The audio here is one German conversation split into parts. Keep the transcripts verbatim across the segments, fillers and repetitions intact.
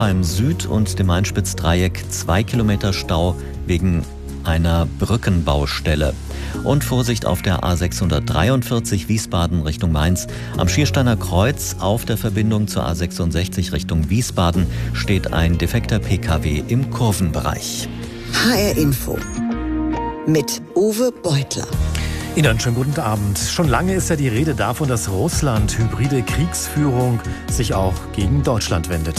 Beim Süd- und dem Main-Spitz-Dreieck zwei Kilometer Stau wegen einer Brückenbaustelle. Und Vorsicht auf der A sechshundertdreiundvierzig Wiesbaden Richtung Mainz. Am Schiersteiner Kreuz auf der Verbindung zur A sechsundsechzig Richtung Wiesbaden steht ein defekter P K W im Kurvenbereich. H R Info mit Uwe Beutler. Ihnen einen schönen guten Abend. Schon lange ist ja die Rede davon, dass Russland hybride Kriegsführung sich auch gegen Deutschland wendet.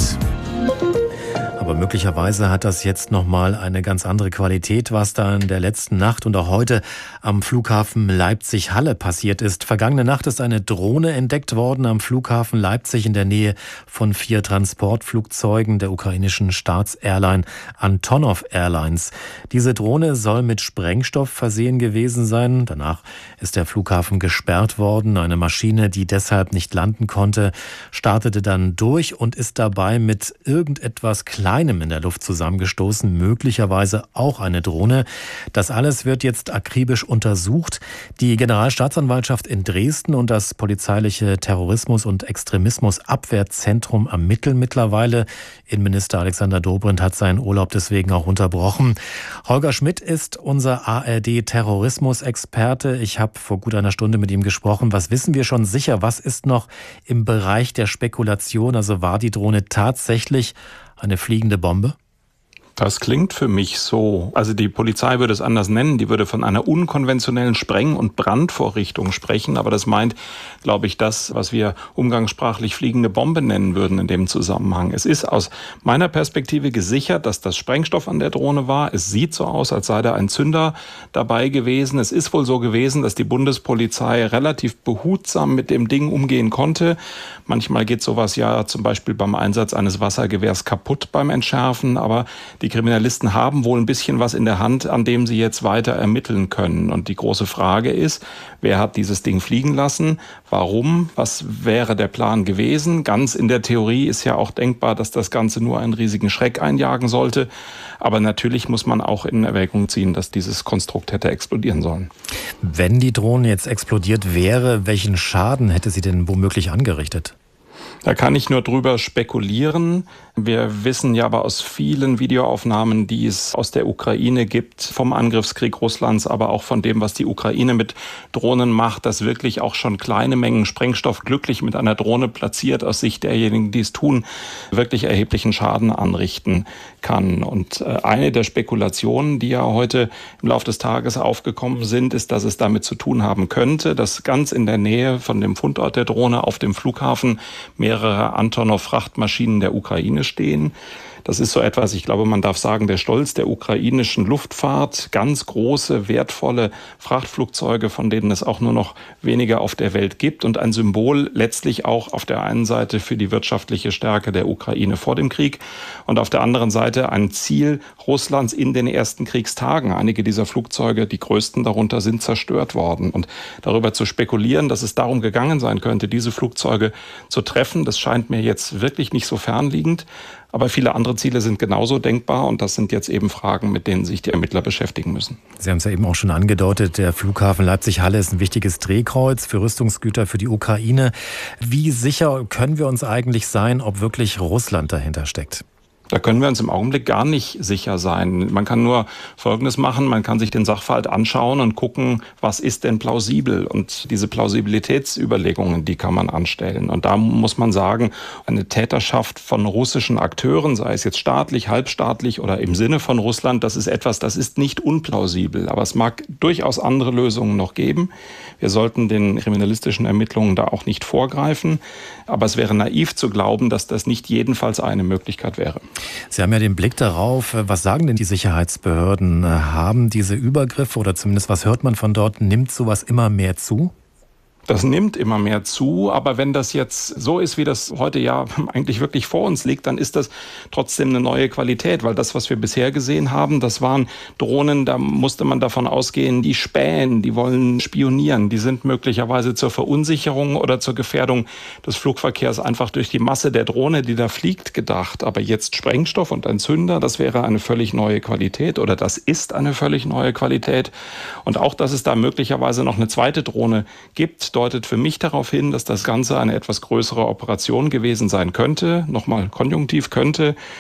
Aber möglicherweise hat das jetzt nochmal eine ganz andere Qualität, was da in der letzten Nacht und auch heute am Flughafen Leipzig-Halle passiert ist. Vergangene Nacht ist eine Drohne entdeckt worden am Flughafen Leipzig in der Nähe von vier Transportflugzeugen der ukrainischen Staatsairline Antonov Airlines. Diese Drohne soll mit Sprengstoff versehen gewesen sein. Danach ist der Flughafen gesperrt worden. Eine Maschine, die deshalb nicht landen konnte, startete dann durch und ist dabei mit irgendetwas Kleinem in der Luft zusammengestoßen, möglicherweise auch eine Drohne. Das alles wird jetzt akribisch untersucht. Die Generalstaatsanwaltschaft in Dresden und das polizeiliche Terrorismus- und Extremismusabwehrzentrum ermitteln mittlerweile. Innenminister Alexander Dobrindt hat seinen Urlaub deswegen auch unterbrochen. Holger Schmidt ist unser A R D-Terrorismusexperte. Ich habe vor gut einer Stunde mit ihm gesprochen. Was wissen wir schon sicher? Was ist noch im Bereich der Spekulation? Also war die Drohne tatsächlich eine fliegende Bombe? Das klingt für mich so. Also die Polizei würde es anders nennen. Die würde von einer unkonventionellen Spreng- und Brandvorrichtung sprechen. Aber das meint, glaube ich, das, was wir umgangssprachlich fliegende Bombe nennen würden in dem Zusammenhang. Es ist aus meiner Perspektive gesichert, dass das Sprengstoff an der Drohne war. Es sieht so aus, als sei da ein Zünder dabei gewesen. Es ist wohl so gewesen, dass die Bundespolizei relativ behutsam mit dem Ding umgehen konnte. Manchmal geht sowas ja zum Beispiel beim Einsatz eines Wassergewehrs kaputt beim Entschärfen. Aber die Kriminalisten haben wohl ein bisschen was in der Hand, an dem sie jetzt weiter ermitteln können. Und die große Frage ist, wer hat dieses Ding fliegen lassen? Warum? Was wäre der Plan gewesen? Ganz in der Theorie ist ja auch denkbar, dass das Ganze nur einen riesigen Schreck einjagen sollte. Aber natürlich muss man auch in Erwägung ziehen, dass dieses Konstrukt hätte explodieren sollen. Wenn die Drohne jetzt explodiert wäre, welchen Schaden hätte sie denn womöglich angerichtet? Da kann ich nur drüber spekulieren. Wir wissen ja aber aus vielen Videoaufnahmen, die es aus der Ukraine gibt, vom Angriffskrieg Russlands, aber auch von dem, was die Ukraine mit Drohnen macht, dass wirklich auch schon kleine Mengen Sprengstoff glücklich mit einer Drohne platziert, aus Sicht derjenigen, die es tun, wirklich erheblichen Schaden anrichten kann. Und eine der Spekulationen, die ja heute im Laufe des Tages aufgekommen sind, ist, dass es damit zu tun haben könnte, dass ganz in der Nähe von dem Fundort der Drohne auf dem Flughafen mehrere Antonov-Frachtmaschinen der Ukraine stehen. Das ist so etwas, ich glaube, man darf sagen, der Stolz der ukrainischen Luftfahrt. Ganz große, wertvolle Frachtflugzeuge, von denen es auch nur noch wenige auf der Welt gibt. Und ein Symbol letztlich auch auf der einen Seite für die wirtschaftliche Stärke der Ukraine vor dem Krieg und auf der anderen Seite ein Ziel Russlands in den ersten Kriegstagen. Einige dieser Flugzeuge, die größten darunter, sind zerstört worden. Und darüber zu spekulieren, dass es darum gegangen sein könnte, diese Flugzeuge zu treffen, das scheint mir jetzt wirklich nicht so fernliegend. Aber viele andere Ziele sind genauso denkbar und das sind jetzt eben Fragen, mit denen sich die Ermittler beschäftigen müssen. Sie haben es ja eben auch schon angedeutet, der Flughafen Leipzig-Halle ist ein wichtiges Drehkreuz für Rüstungsgüter für die Ukraine. Wie sicher können wir uns eigentlich sein, ob wirklich Russland dahinter steckt? Da können wir uns im Augenblick gar nicht sicher sein. Man kann nur Folgendes machen, man kann sich den Sachverhalt anschauen und gucken, was ist denn plausibel? Und diese Plausibilitätsüberlegungen, die kann man anstellen. Und da muss man sagen, eine Täterschaft von russischen Akteuren, sei es jetzt staatlich, halbstaatlich oder im Sinne von Russland, das ist etwas, das ist nicht unplausibel. Aber es mag durchaus andere Lösungen noch geben. Wir sollten den kriminalistischen Ermittlungen da auch nicht vorgreifen. Aber es wäre naiv zu glauben, dass das nicht jedenfalls eine Möglichkeit wäre. Sie haben ja den Blick darauf. Was sagen denn die Sicherheitsbehörden? Haben diese Übergriffe oder zumindest was hört man von dort, nimmt sowas immer mehr zu? Das nimmt immer mehr zu, aber wenn das jetzt so ist, wie das heute ja eigentlich wirklich vor uns liegt, dann ist das trotzdem eine neue Qualität, weil das, was wir bisher gesehen haben, das waren Drohnen, da musste man davon ausgehen, die spähen, die wollen spionieren, die sind möglicherweise zur Verunsicherung oder zur Gefährdung des Flugverkehrs einfach durch die Masse der Drohne, die da fliegt, gedacht. Aber jetzt Sprengstoff und ein Zünder, das wäre eine völlig neue Qualität oder das ist eine völlig neue Qualität. Und auch, dass es da möglicherweise noch eine zweite Drohne gibt, deutet für mich darauf hin, dass das Ganze eine etwas größere Operation gewesen sein könnte. Nochmal konjunktiv könnte.